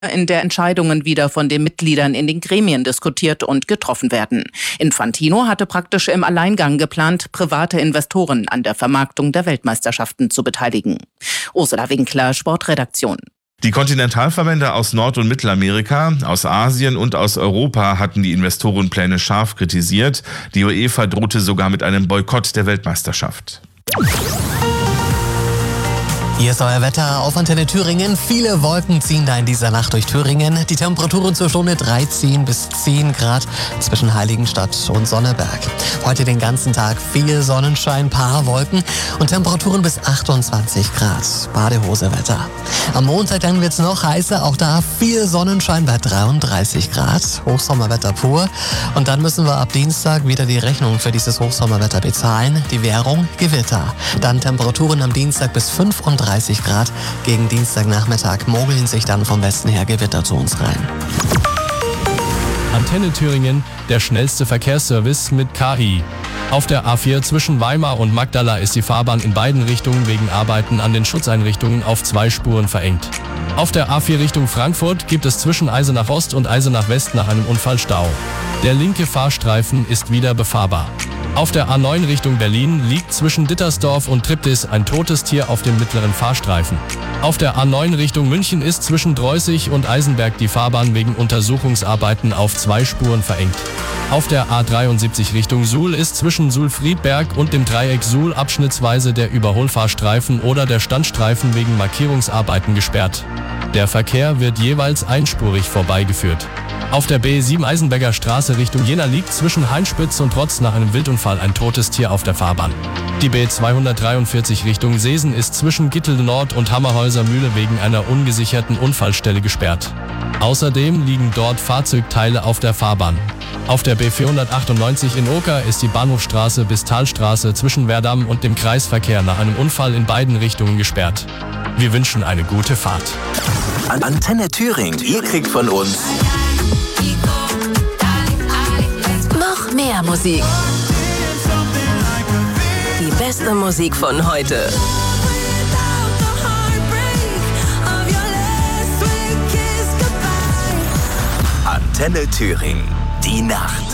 in der Entscheidungen wieder von den Mitgliedern in den Gremien diskutiert und getroffen werden. Infantino hatte praktisch im Alleingang geplant, private Investoren an der Vermarktung der Weltmeisterschaften zu beteiligen. Ursula Winkler, Sportredaktion. Die Kontinentalverbände aus Nord- und Mittelamerika, aus Asien und aus Europa hatten die Investorenpläne scharf kritisiert. Die UEFA drohte sogar mit einem Boykott der Weltmeisterschaft. Hier ist euer Wetter auf Antenne Thüringen. Viele Wolken ziehen da in dieser Nacht durch Thüringen. Die Temperaturen zur Stunde 13 bis 10 Grad zwischen Heiligenstadt und Sonneberg. Heute den ganzen Tag viel Sonnenschein, paar Wolken und Temperaturen bis 28 Grad. Badehosewetter. Am Montag dann wird's noch heißer. Auch da viel Sonnenschein bei 33 Grad. Hochsommerwetter pur. Und dann müssen wir ab Dienstag wieder die Rechnung für dieses Hochsommerwetter bezahlen. Die Währung Gewitter. Dann Temperaturen am Dienstag bis 35 Grad. Gegen Dienstagnachmittag mogeln sich dann vom Westen her Gewitter zu uns rein. Antenne Thüringen, der schnellste Verkehrsservice mit KI. Auf der A4 zwischen Weimar und Magdala ist die Fahrbahn in beiden Richtungen wegen Arbeiten an den Schutzeinrichtungen auf 2 Spuren verengt. Auf der A4 Richtung Frankfurt gibt es zwischen Eisenach Ost und Eisenach West nach einem Unfall Stau. Der linke Fahrstreifen ist wieder befahrbar. Auf der A9 Richtung Berlin liegt zwischen Dittersdorf und Triptis ein totes Tier auf dem mittleren Fahrstreifen. Auf der A9 Richtung München ist zwischen Dreußig und Eisenberg die Fahrbahn wegen Untersuchungsarbeiten auf 2 Spuren verengt. Auf der A73 Richtung Suhl ist zwischen Suhl-Friedberg und dem Dreieck Suhl abschnittsweise der Überholfahrstreifen oder der Standstreifen wegen Markierungsarbeiten gesperrt. Der Verkehr wird jeweils einspurig vorbeigeführt. Auf der B7 Eisenberger Straße Richtung Jena liegt zwischen Heinspitz und Rotz nach einem Wildunfall ein totes Tier auf der Fahrbahn. Die B243 Richtung Seesen ist zwischen Gittel Nord und Hammerhäuser Mühle wegen einer ungesicherten Unfallstelle gesperrt. Außerdem liegen dort Fahrzeugteile auf der Fahrbahn. Auf der B498 in Oker ist die Bahnhofstraße bis Talstraße zwischen Werdamm und dem Kreisverkehr nach einem Unfall in beiden Richtungen gesperrt. Wir wünschen eine gute Fahrt. Antenne Thüringen, ihr kriegt von uns noch mehr Musik. Die beste Musik von heute. Antenne Thüringen, die Nacht.